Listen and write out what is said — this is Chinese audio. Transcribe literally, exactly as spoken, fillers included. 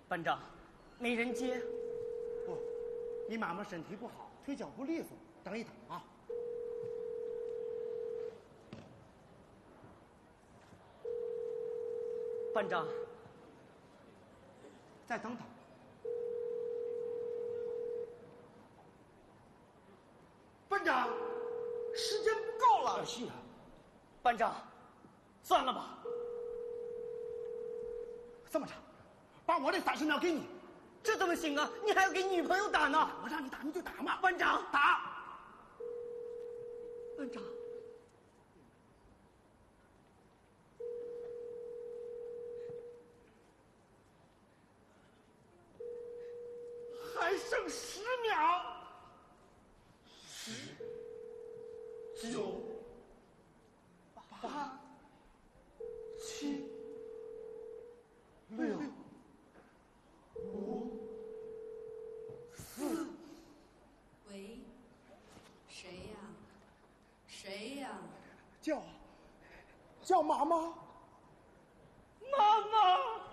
班长，没人接。 不，你妈妈身体不好，腿脚不利索，等一等啊。 班长， 再等等。班长，时间不够了。是啊， 班长，算了吧。 这么着，把我的三十秒给你。 这怎么行啊？你还要给女朋友打呢？ 我让你打你就打嘛。 班长， 打。 班长。 还剩十秒，十、九、八、七、六、五、四。 喂，谁呀？谁呀？ 叫，叫妈妈， 妈妈。